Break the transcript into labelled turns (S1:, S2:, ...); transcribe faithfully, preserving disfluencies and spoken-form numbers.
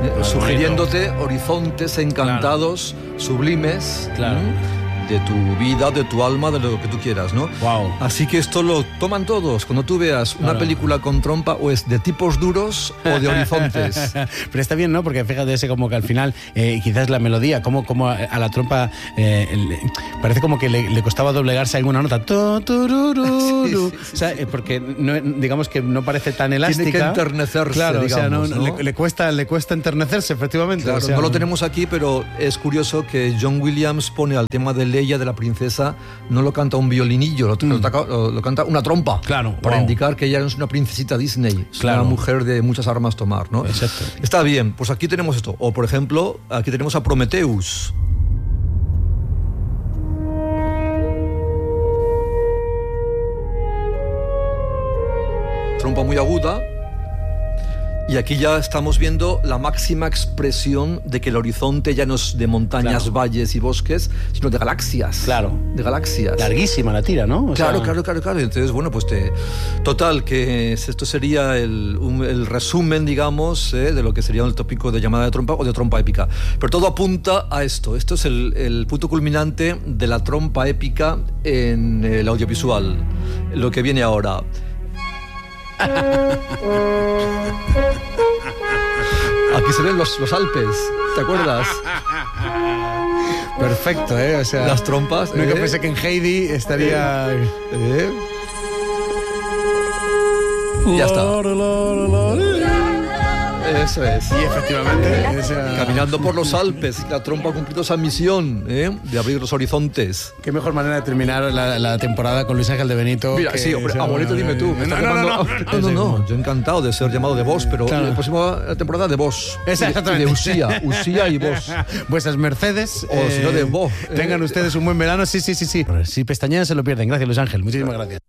S1: Claro, sugiriéndote bonito. Horizontes encantados, claro. sublimes.
S2: Claro.
S1: ¿no? De tu vida, de tu alma, de lo que tú quieras, ¿no?
S2: Wow.
S1: Así que esto lo toman todos. Cuando tú veas una claro. película con trompa, o es de tipos duros o de horizontes.
S2: Pero está bien, ¿no? Porque fíjate ese como que al final, eh, quizás la melodía, como, como a, a la trompa eh, le, parece como que le, le costaba doblegarse alguna nota. Tu, tu, ru, ru,
S1: sí,
S2: ru.
S1: sí, sí,
S2: o sea,
S1: sí.
S2: porque no, digamos que no parece tan elástica.
S1: Tiene que enternecerse,
S2: claro,
S1: digamos,
S2: o sea, no,
S1: ¿no?
S2: Le, le, cuesta, le cuesta enternecerse, efectivamente.
S1: Claro,
S2: o sea,
S1: no lo tenemos aquí, pero es curioso que John Williams pone al tema de Leia, de la princesa, no lo canta un violinillo, lo, mm. lo, lo, lo canta una trompa.
S2: Claro.
S1: Para
S2: wow.
S1: indicar que ella no es una princesita Disney, es
S2: claro.
S1: una mujer de muchas armas tomar, ¿no?
S2: Exacto.
S1: Está bien, pues aquí tenemos esto. O, por ejemplo, aquí tenemos a Prometheus. Trompa muy aguda. Y aquí ya estamos viendo la máxima expresión de que el horizonte ya no es de montañas, claro. valles y bosques, sino de galaxias.
S2: Claro.
S1: De galaxias.
S2: Larguísima la tira, ¿no? O
S1: claro,
S2: sea...
S1: claro, claro, claro. Entonces, bueno, pues te... Total, que esto sería el, un, el resumen, digamos, eh, de lo que sería el tópico de llamada de trompa o de trompa épica. Pero todo apunta a esto. Esto es el, el punto culminante de la trompa épica en el audiovisual. Lo que viene ahora. Aquí se ven los, los Alpes, ¿te acuerdas?
S2: Perfecto, ¿eh? O sea,
S1: las trompas.
S2: No,
S1: ¿eh?
S2: que pensé que en Heidi estaría...
S1: ¿Eh? ¿Eh? Ya está. Eso es.
S2: Y efectivamente,
S1: esa... caminando por los Alpes, la trompa ha cumplido esa misión, ¿eh? De abrir los horizontes.
S2: Qué mejor manera de terminar la, la temporada con Luis Ángel de Benito.
S1: Mira, sí, hombre,
S2: sea,
S1: abuelito, dime tú.
S2: No, no, no, no, no,
S1: no, no, no. Yo encantado de ser llamado de vos, pero claro. La próxima temporada de vos.
S2: Exactamente.
S1: De Usía, Usía y vos.
S2: Vuestras mercedes.
S1: O eh, si no de vos.
S2: Tengan eh, ustedes un buen verano, sí, sí, sí, sí. Si pestañean se lo pierden. Gracias, Luis Ángel. Muchísimas gracias.